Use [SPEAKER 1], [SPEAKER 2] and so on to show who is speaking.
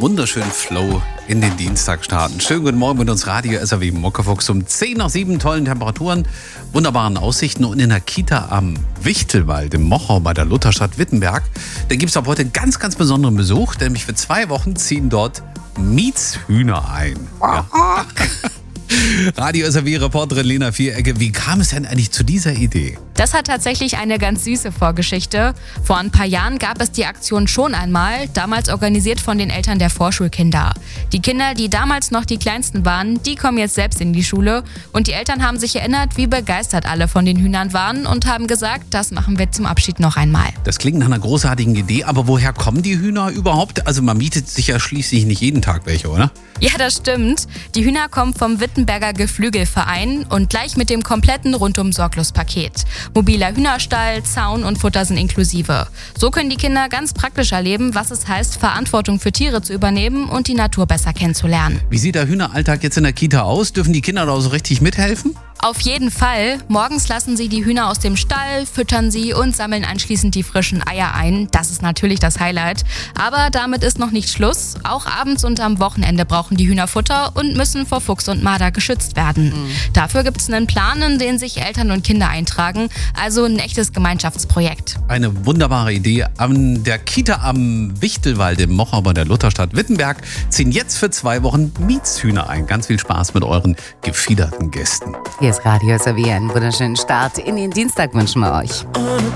[SPEAKER 1] wunderschönen Flow in den Dienstag starten. Schönen guten Morgen mit uns Radio SAW Muckefuchs um 10 nach 7, tollen Temperaturen, wunderbaren Aussichten und in der Kita am Wichtelwald im Mochau bei der Lutherstadt Wittenberg. Da gibt es ab heute ganz, ganz besonderen Besuch, nämlich für 2 Wochen ziehen dort Mietshühner ein. Ja. Radio SAW-Reporterin Lena Vierecke, wie kam es denn eigentlich zu dieser Idee?
[SPEAKER 2] Das hat tatsächlich eine ganz süße Vorgeschichte. Vor ein paar Jahren gab es die Aktion schon einmal, damals organisiert von den Eltern der Vorschulkinder. Die Kinder, die damals noch die Kleinsten waren, die kommen jetzt selbst in die Schule. Und die Eltern haben sich erinnert, wie begeistert alle von den Hühnern waren und haben gesagt, das machen wir zum Abschied noch einmal.
[SPEAKER 1] Das klingt nach einer großartigen Idee, aber woher kommen die Hühner überhaupt? Also man mietet sich ja schließlich nicht jeden Tag welche, oder?
[SPEAKER 2] Ja, das stimmt. Die Hühner kommen vom Wittenberger Geflügelverein und gleich mit dem kompletten Rundum-Sorglos-Paket. Mobiler Hühnerstall, Zaun und Futter sind inklusive. So können die Kinder ganz praktisch erleben, was es heißt, Verantwortung für Tiere zu übernehmen und die Natur besser kennenzulernen.
[SPEAKER 1] Wie sieht der Hühneralltag jetzt in der Kita aus? Dürfen die Kinder da so richtig mithelfen?
[SPEAKER 2] Auf jeden Fall. Morgens lassen sie die Hühner aus dem Stall, füttern sie und sammeln anschließend die frischen Eier ein. Das ist natürlich das Highlight. Aber damit ist noch nicht Schluss. Auch abends und am Wochenende brauchen die Hühner Futter und müssen vor Fuchs und Marder geschützt werden. Dafür gibt es einen Plan, in den sich Eltern und Kinder eintragen. Also ein echtes Gemeinschaftsprojekt.
[SPEAKER 1] Eine wunderbare Idee. An der Kita am Wichtelwald im Mochau bei der Lutherstadt Wittenberg ziehen jetzt für 2 Wochen Mietshühner ein. Ganz viel Spaß mit euren gefiederten Gästen.
[SPEAKER 3] Hier ist Radio SAW. Einen wunderschönen Start in den Dienstag wünschen wir euch.